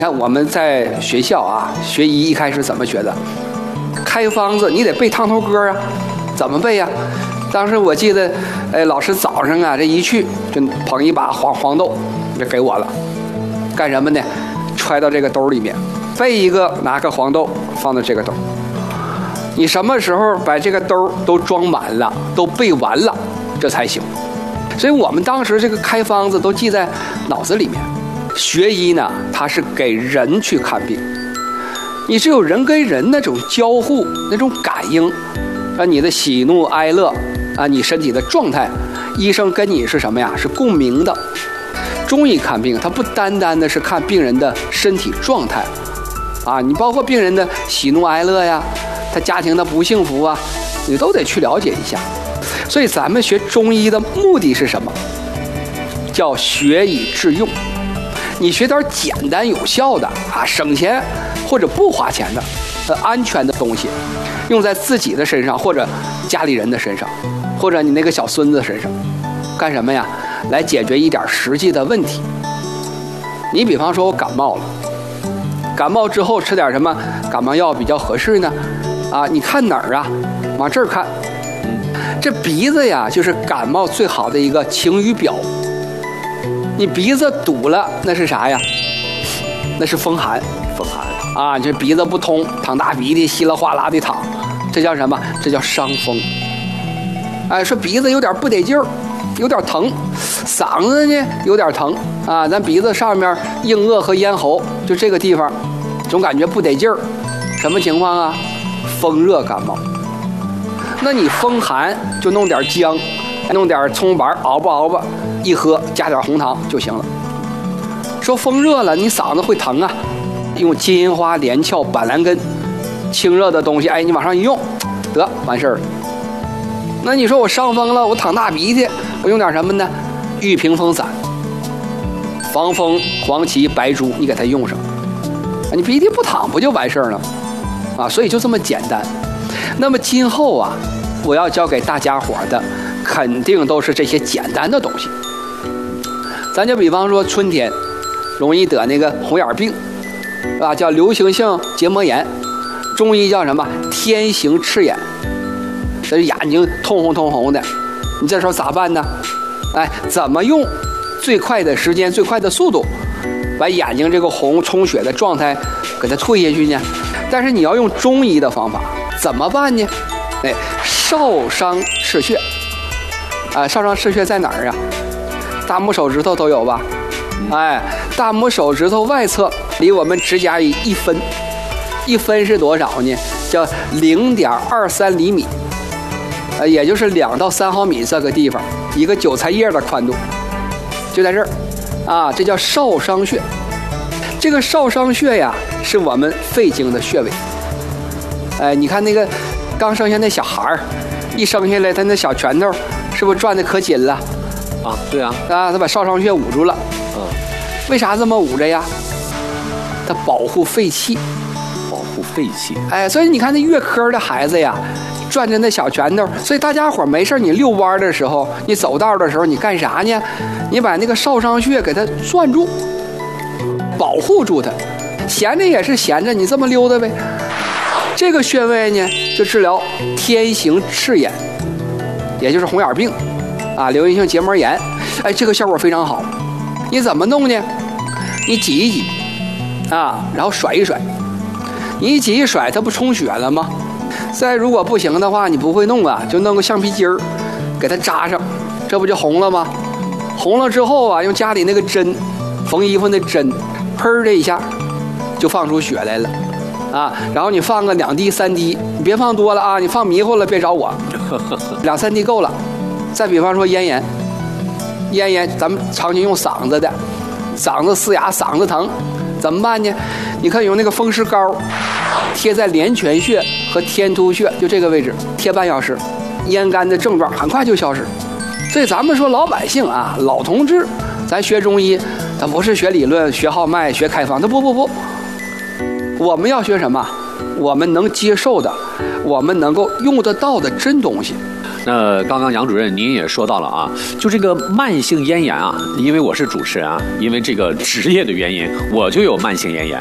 看我们在学校啊，学医一开始怎么学的？开方子你得背烫头歌啊，怎么背呀？当时我记得，老师早上啊，这一去就捧一把黄豆就给我了，干什么呢？揣到这个兜里面，背一个拿个黄豆放到这个兜。你什么时候把这个兜都装满了，都背完了，这才行。所以我们当时这个开方子都记在脑子里面。学医呢，它是给人去看病，你只有人跟人那种交互、那种感应，你的喜怒哀乐啊，你身体的状态，医生跟你是什么呀？是共鸣的。中医看病，它不单单的是看病人的身体状态，啊，你包括病人的喜怒哀乐呀，他家庭的不幸福啊，你都得去了解一下。所以咱们学中医的目的是什么？叫学以致用。你学点简单有效的啊，省钱或者不花钱的，安全的东西，用在自己的身上，或者家里人的身上，或者你那个小孙子身上，干什么呀？来解决一点实际的问题。你比方说我感冒了，感冒之后吃点什么感冒药比较合适呢？啊，你看哪儿啊？往这儿看。这鼻子呀，就是感冒最好的一个晴雨表。你鼻子堵了，那是啥呀？那是风寒。 风寒啊，这鼻子不通，淌大鼻涕，稀里哗啦的淌，这叫什么？这叫伤风。哎，说鼻子有点不得劲儿，有点疼，嗓子呢有点疼啊，咱鼻子上面硬腭和咽喉就这个地方，总感觉不得劲儿，什么情况啊？风热感冒。那你风寒就弄点姜，弄点葱白熬吧，一喝加点红糖就行了。说风热了，你嗓子会疼啊，用金银花、连翘、板蓝根，清热的东西，哎，你往上一用，得完事儿了。那你说我伤风了，我淌大鼻涕，我用点什么呢？玉屏风散、防风、黄芪、白术，你给它用上，你鼻涕不淌不就完事儿了啊？所以就这么简单。那么今后啊，我要教给大家伙的，肯定都是这些简单的东西。咱就比方说春天容易得那个红眼病，啊，叫流行性结膜炎，中医叫什么？天行赤眼，这眼睛通红的，你这时候咋办呢？哎，怎么用最快的时间、最快的速度，把眼睛这个红充血的状态给它退下去呢？但是你要用中医的方法，怎么办呢？哎，少商赤穴，啊，少商赤穴在哪儿啊？大拇手指头都有吧？哎，大拇手指头外侧离我们指甲1分，1分是多少呢？叫0.23厘米，也就是2到3毫米这个地方，一个韭菜叶的宽度，就在这儿，啊，这叫少商穴。这个少商穴呀，是我们肺经的穴位。哎，你看那个刚生下那小孩儿，一生下来他那小拳头是不是转得可紧了？ 啊，对啊， 啊，他把少商穴捂住了。为啥这么捂着呀？它保护肺气。 保护肺气。 哎，所以你看那月科的孩子呀，转着那小拳头，所以大家伙没事你遛弯的时候，你走道的时候，你干啥呢？你把那个少商穴给它攥住，保护住它。闲着也是闲着，你这么溜达呗。这个穴位呢，就治疗天行赤眼，也就是红眼病啊，流行性结膜炎。哎，这个效果非常好。你怎么弄呢？你挤一挤啊，然后甩一甩。你一挤一甩，它不充血了吗？再如果不行的话，你不会弄啊，就弄个橡皮筋儿给它扎上，这不就红了吗？红了之后啊，用家里那个针，缝衣服那针，砰的一下就放出血来了啊。然后你放个2滴3滴，你别放多了啊，你放迷糊了别找我，2、3滴够了。再比方说咽炎，咽炎咱们常年用嗓子的，嗓子嘶哑，嗓子疼，怎么办呢？你看用那个风湿膏贴在连泉穴和天突穴，就这个位置贴半小时，咽干的症状很快就消失。所以咱们说老百姓啊，老同志，咱学中医，咱不是学理论、学号脉、学开方，他不，我们要学什么？我们能接受的，我们能够用得到的真东西。 那刚刚杨主任您也说到了啊，就这个慢性咽炎啊，因为我是主持人啊，因为这个职业的原因，我就有慢性咽炎。